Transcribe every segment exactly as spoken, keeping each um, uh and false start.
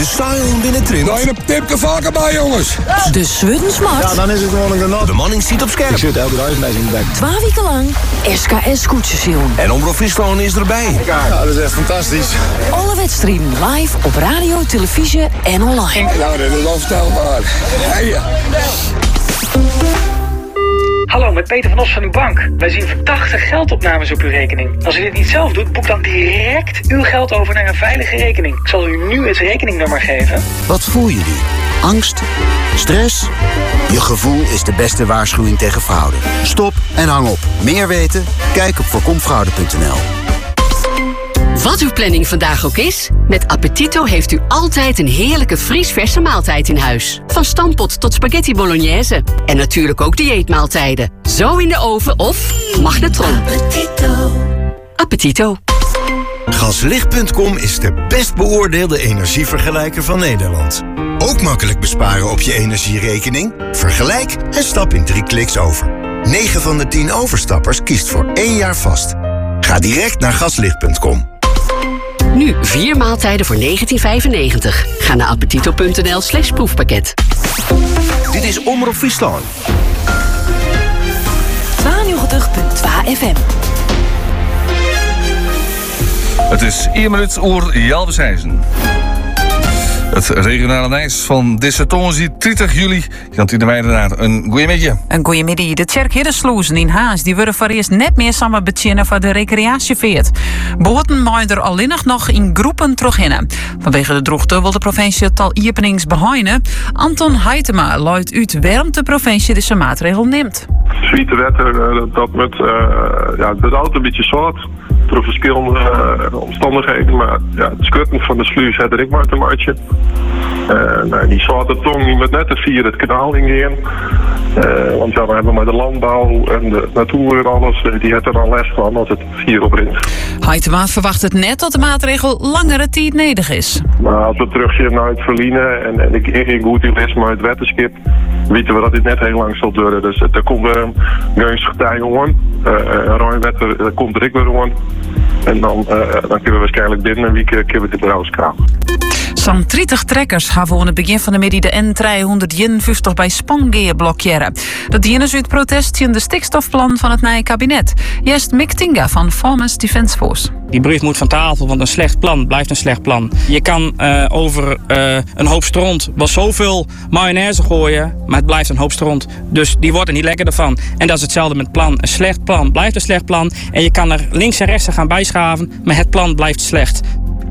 style binnen Trint. Nou, je tip de vaker bij, jongens. De Zweden Smart. Ja, dan is het gewoon een genot. De manning ziet op scherp. Ik zit elke dag bij zijn bek. Twee weken lang S K S Koetsensillen. En Omroep Friesland is erbij. Ja, dat is echt fantastisch. Alle wedstrijden live op radio, televisie en online. Nou, dat is onvoorstelbaar. Hey. Hallo, met Peter van Os van de bank. Wij zien verdachte geldopnames op uw rekening. Als u dit niet zelf doet, boek dan direct uw geld over naar een veilige rekening. Ik zal u nu het rekeningnummer geven. Wat voel je nu? Angst? Stress? Je gevoel is de beste waarschuwing tegen fraude. Stop en hang op. Meer weten? Kijk op voorkomfraude punt n l. Wat uw planning vandaag ook is, met Appetito heeft u altijd een heerlijke vriesverse maaltijd in huis. Van stampot tot spaghetti bolognese. En natuurlijk ook dieetmaaltijden. Zo in de oven of magnetron. Appetito. Appetito. Gaslicht punt com is de best beoordeelde energievergelijker van Nederland. Ook makkelijk besparen op je energierekening? Vergelijk en stap in drie kliks over. negen van de tien overstappers kiest voor één jaar vast. Ga direct naar gaslicht punt com. Nu vier maaltijden voor negentien vijfennegentig. Ga naar appetito punt n l slash proefpakket. Dit is Omroep Friesland. tweeënnegentig komma twee F M. Het is één minuut oor Jalbesijzen. Het regionale nieuws van deze tonzie dertig juli. Jan Tine Weidenaar, een goeiemiddag. Een goeiemiddag. De Tjerk Hiddensloezen in Haas die worden voor eerst net meer samen bezinnen voor de recreatieveert. Boten maaien er alleen nog in groepen terughinnen. Vanwege de droogte wil de provincie het al iepenings Anton Heitema luidt uit waarom de provincie deze maatregel neemt. Zwiete wetter, dat met uh, ja, het auto een beetje zwart. Door verschillende uh, omstandigheden, maar ja, het schutten van de sluis had er ik maar een maatje. Uh, nou, die zwarte tong die met net te vier het kanaal ingaan. Uh, want ja, we hebben maar de landbouw en de natuur en alles, uh, die heeft er dan les van als het vier opringt. Heitema verwacht het net dat de maatregel langere tijd nodig is. Maar als we terugzien naar het verliezen en, en ik in goed is maar het wetenschap, weten we dat dit net heel lang zal duren. Dus er komt weer een gunstig tijd gewoon. Uh, een ruimwetter komt er ik weer gewoon. En dan, uh, dan kunnen we waarschijnlijk binnen een week kunnen we dit eruit kramen. Zo'n dertig trekkers gaan voor het begin van de middag de N driehonderdeenenvijftig bij Spangeer blokkeren. Dat dienen ze uit protest tegen de stikstofplan van het nieuwe kabinet. Juist Mick Tinga van Farmers Defence Force. Die brief moet van tafel, want een slecht plan blijft een slecht plan. Je kan uh, over uh, een hoop stront wel zoveel mayonaise gooien, maar het blijft een hoop stront. Dus die wordt er niet lekkerder van. En dat is hetzelfde met het plan. Een slecht plan blijft een slecht plan. En je kan er links en rechts gaan bijschaven, maar het plan blijft slecht.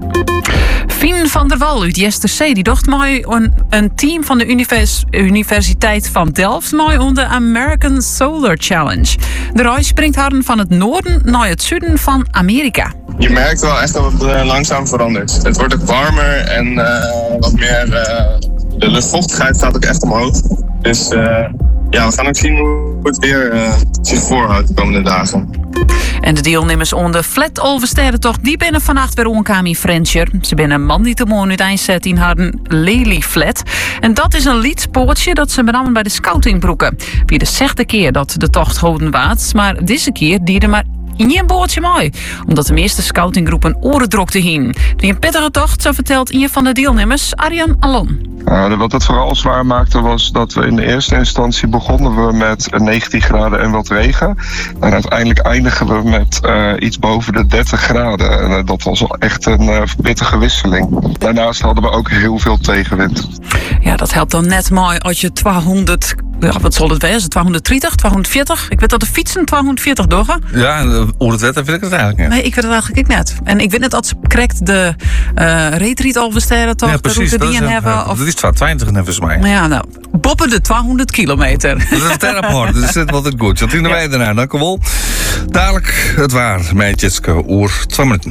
Fien van der Wal uit J S T C die docht mooi een, een team van de univers, Universiteit van Delft mooi onder de American Solar Challenge. De reis springt haar van het noorden naar het zuiden van Amerika. Je merkt wel echt dat het uh, langzaam verandert. Het wordt ook warmer en uh, wat meer. Uh, de luchtvochtigheid gaat ook echt omhoog. Dus uh, ja, we gaan ook zien hoe het weer uh, zich voorhoudt de komende dagen. En de deelnemers onder de Flat Olverstedentocht die binnen vannacht weer onkamen in Frencher. Ze binnen een man die te mooi uiteindelijk in haar Lely Flat. En dat is een liedspoortje dat ze benamen bij de scoutingbroeken. Wie de zesde keer dat de tocht houden waard, maar deze keer die er maar één boordje mooi, omdat de meeste scoutinggroepen orendrokte heen. Die een pittige tocht, zo vertelt een van de deelnemers, Arjan Alon. Uh, wat het vooral zwaar maakte was dat we in de eerste instantie begonnen we met negentien graden en wat regen. En uiteindelijk eindigen we met uh, iets boven de dertig graden. En uh, dat was wel echt een uh, pittige wisseling. Daarnaast hadden we ook heel veel tegenwind. Ja, dat helpt dan net mooi als je tweehonderd, ja, wat zal het wezen, tweehonderddertig, tweehonderdveertig? Ik weet dat de fietsen tweehonderdveertig doggen. Ja, over het wetter vind ik het eigenlijk niet. Nee, ik weet het eigenlijk net. En ik weet net dat ze correct de uh, retreat Alversteden toch, ja, precies, de route die een, hebben. Ja, of... dat is tweehonderdtwintig volgens mij. Ja, nou, boppen de tweehonderd kilometer. Dat is terp hard, dat is wat het goed. Dat doen wij daarna, dank u wel. Dadelijk het waar, mijn Jitske, oor twee minuten.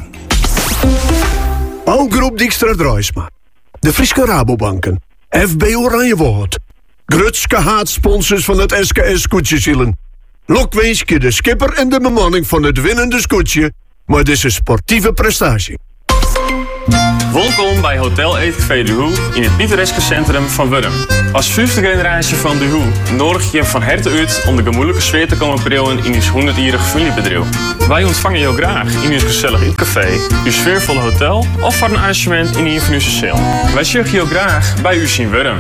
Bouwgroep Dijkstra Druisma. De Friese Rabobanken. F B Oranjewoord. Grutske haatsponsors van het S K S Koetsjesielen. Lokweesje de skipper en de bemanning van het winnende scootje. Maar dit is een sportieve prestatie. Welkom bij Hotel Eetcafé De Hoe in het pittoreske centrum van Wurm. Als vijfde generatie van De Hoe nodig je van harte uit om de gemoedelijke sfeer te komen brengen in ons honderdjarig familiebedrijf. Wij ontvangen jou graag in ons gezellig eetcafé, uw sfeervolle hotel of voor een arrangement in een van onze cel. Wij zorgen jou graag bij u in Wurm.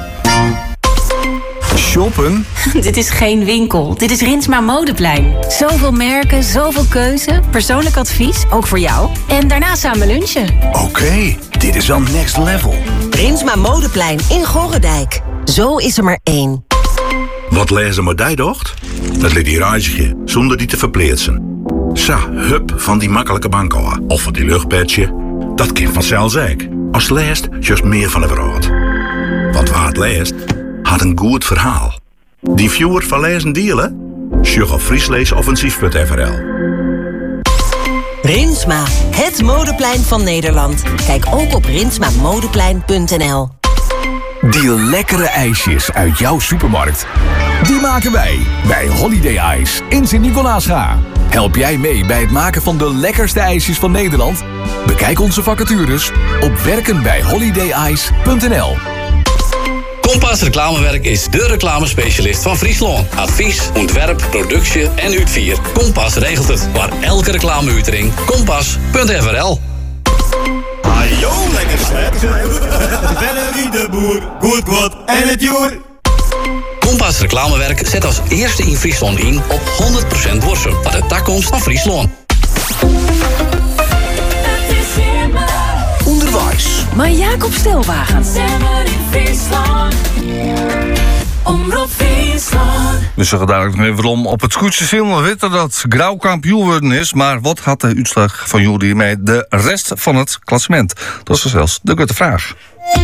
Shoppen? Dit is geen winkel. Dit is Rinsma Modeplein. Zoveel merken, zoveel keuze. Persoonlijk advies, ook voor jou. En daarna samen lunchen. Oké, okay, dit is dan next level. Rinsma Modeplein in Gorredijk. Zo is er maar één. Wat lezen maar die docht? Dat liet die reisje, zonder die te verplaatsen. Sa, hup van die makkelijke bank af. Of van die luchtpetje. Dat kind vanzelfs ik. Als leest, juist meer van de verhaal. Want waar het leest, had een goed verhaal. Die viewer van lezen dealen? Sjug op friesleesoffensief punt f r l. Rinsma, het modeplein van Nederland. Kijk ook op rinsma modeplein punt n l. Die lekkere ijsjes uit jouw supermarkt, die maken wij bij Holiday Ice in Sint-Nicolaasga. Help jij mee bij het maken van de lekkerste ijsjes van Nederland? Bekijk onze vacatures op werken bij holiday ice punt n l. Kompas Reclamewerk is de reclamespecialist van Friesland. Advies, ontwerp, productie en uitvier. Kompas regelt het. Waar elke reclameuitering. Kompas punt f r l. Ajo, lekker slet. Bennerie de boer, goed goed en het joer. Kompas Reclamewerk zet als eerste in Friesland in op honderd procent worsen. Wat de takkomst van Friesland. Onderwijs. Maar Jacob Stelwagen. Omroep Friesland. We zeggen dadelijk nog even om op het scootje zien. We weten dat Grauw kampioen geworden is. Maar wat had de uitslag van jullie met de rest van het klassement? Dat is zelfs de grote vraag.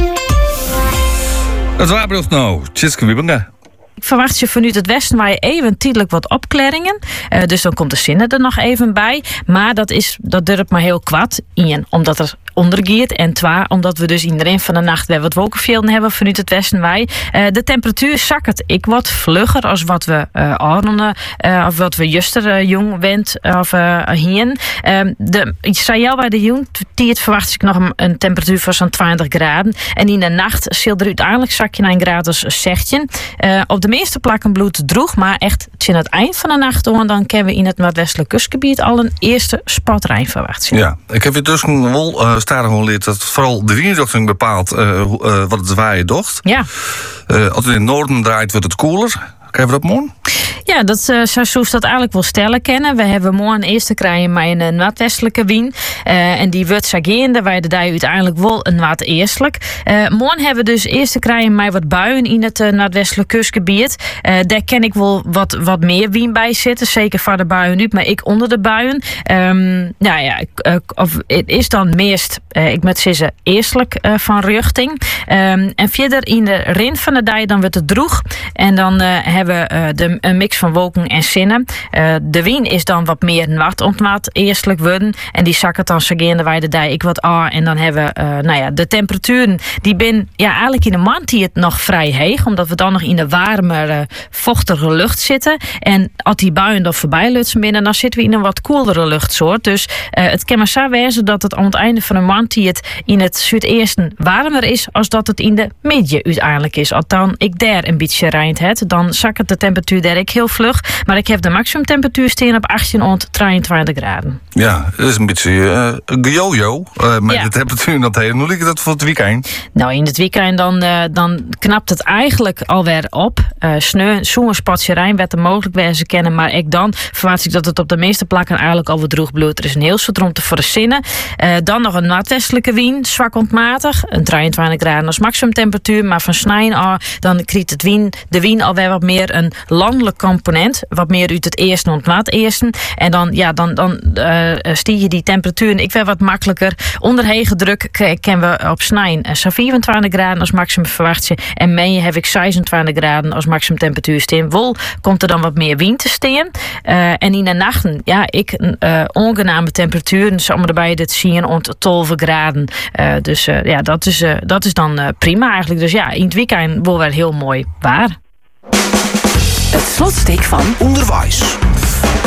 Het waarbrucht nou, Tjitske Wiebinga. Ik verwacht je vanuit het westen waar je even tijdelijk wat opklaringen. Uh, dus dan komt de zinnen er nog even bij. Maar dat, is, dat durft maar heel kwad. Eén, omdat er ondergeert. En twee, omdat we dus in de rin van de nacht weer wat wolkenvelden hebben vanuit het westen wij. Uh, de temperatuur zakkert ik wat vlugger als wat we uh, ordenen. Uh, of wat we juster uh, jong wend of uh, hier. Uh, de, ik zei jou bij de jong, tiert verwacht ik nog een, een temperatuur van zo'n twintig graden. En in de nacht zal er uiteindelijk zakje naar een graad als zestien. Uh, op de meeste plakken bloed droeg, maar echt in het eind van de nacht dan kunnen we in het noordwestelijk kustgebied al een eerste spatrein verwachten. Ja, ik heb weer tussen wel uh, stadig geleerd dat vooral de windrichting bepaalt uh, uh, wat het waaien docht. Ja. Uh, als het in het noorden draait, wordt het koeler. Krijgen we dat morgen? Ja, dat uh, zou dat eigenlijk wel stellen kennen. We hebben morgen eerste krijgen met een noordwestelijke wind. Uh, en die wordt zageende, wij de die uiteindelijk wel een wat eerstelijk. Uh, morgen hebben we dus eerste krijgen met wat buien in het uh, noordwestelijk kustgebied. Uh, daar ken ik wel wat, wat meer wind bij zitten. Zeker voor de buien nu, maar ik onder de buien. Um, nou ja, uh, of, het is dan meest, uh, ik moet zeggen, eerstelijk uh, van richting. Um, en verder in de rin van de dij, dan wordt het droeg. En dan uh, hebben we uh, de, een mix van wolken en zinnen. Uh, de wind is dan wat meer nat ontmaat eerstelijk worden. En die zakken dan zageende wij de dij ik wat aan. En dan hebben we, uh, nou ja, de temperaturen die ben ja eigenlijk in de maand die het nog vrij heeg. Omdat we dan nog in de warmere, vochtige lucht zitten. En als die buien dan voorbij lutsen binnen, dan zitten we in een wat koelere luchtsoort. Dus uh, het kan maar zo wezen dat het aan het einde van de maand die het in het zuideersten warmer is als dat het in de midden uiteindelijk is. Althans, ik daar een beetje rijnt het. Dan zakken de temperatuur daar ik heel vlug. Maar ik heb de maximumtemperatuur staan op achttien tot drieëntwintig graden. Ja, dat is een beetje uh, gejojo uh, met ja. de temperatuur dat hele. Hoe ligt dat voor het weekend? Nou, in het weekend dan, uh, dan knapt het eigenlijk alweer op. Uh, sneu, zo'n spatje Rijn werd er mogelijk wezen kennen. Maar ik dan verwacht ik dat het op de meeste plakken eigenlijk al wat droog bloed. Er is een heel soort om te verzinnen. Uh, dan nog een noordwestelijke wind, zwak ontmatig. Een drieëntwintig graden als maximumtemperatuur. Maar van snijden af, dan krijgt het wind, de wind alweer wat meer een landelijk component. Wat meer uit het eerste en het eerste. En dan, ja, dan, dan uh, stieg je die temperatuur. Ik werd wat makkelijker. Onder hege druk kennen we op snijden zo'n vierentwintig graden als maximum verwachtje. En mee heb ik zesentwintig graden als maximum temperatuur staan. Wol komt er dan wat meer wind te staan. Uh, en in de nachten, ja, ik uh, ongename temperaturen. Zomaar erbij dit zien rond twaalf graden. Uh, dus uh, ja, dat is, uh, dat is dan uh, prima eigenlijk. Dus ja, in het weekend wordt wel heel mooi waar. Het slotstuk van onderwijs.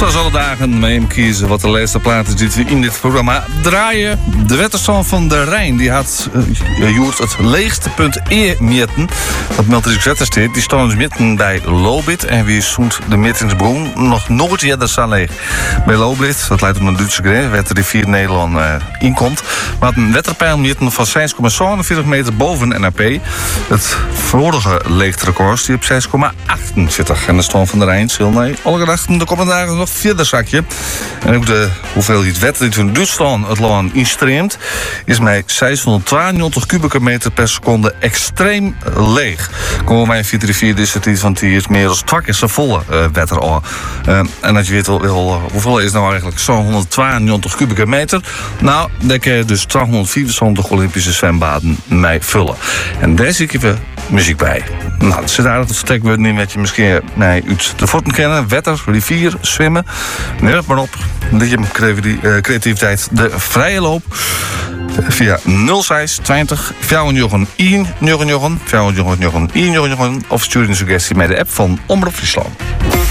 Zoals alle dagen mee hem kiezen wat de laatste platen die we in dit programma draaien. De wetterstand van de Rijn die had uh, Joert het leegste punt e-meten. Dat meldt de Zettersteed. Die staan dus midden bij Lobit. En wie zoent de mettingsbron nog nooit eerder zo leeg. Bij Lobit, dat leidt om een Duitse grens, waar de rivier Nederland uh, inkomt. Maar het een wetterpeil meten van zes komma zevenenveertig meter boven N A P. Het vorige leegterecord die op zes komma achtenveertig. En de stand van de Rijn zal nee, alle gedachten de komende dagen nog verder zakje. En ook de hoeveelheid wetter die van Duitsland het land instreemt, is met zeshonderdtweeëntwintig kubieke meter per seconde extreem leeg. Komen wij via de vier dit, want die is meer dan twee keer zo volle uh, wetter al. Uh, en als je weet wel, wel hoeveel is nou eigenlijk zeshonderdtweeëntwintig kubieke meter, nou, daar kun je dus tweehonderdvierentwintig Olympische zwembaden mee vullen. En daar zie ik even muziek bij. Nou, dat zit aardig, dat vertek we niet met je misschien nee, uit de voeten kennen. Wetter, rivier, zwemmen. Neem maar op. Dat je creativiteit de vrije loop. Via nul zes twintig vijfenjochen één negen negen vijfenjochen één negen negen of stuur een suggestie met de app van Omroep Friesland.